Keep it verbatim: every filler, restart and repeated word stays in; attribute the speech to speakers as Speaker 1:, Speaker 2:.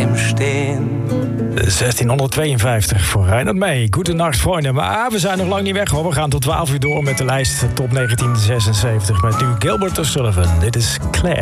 Speaker 1: im Stehen.
Speaker 2: zestienhonderdtweeënvijftig voor Reinhard May. Goedenacht, vrienden. Maar we zijn nog lang niet weg, hoor. We gaan tot twaalf uur door met de lijst top negentien zesenzeventig met nu Gilbert O'Sullivan. Dit is Claire.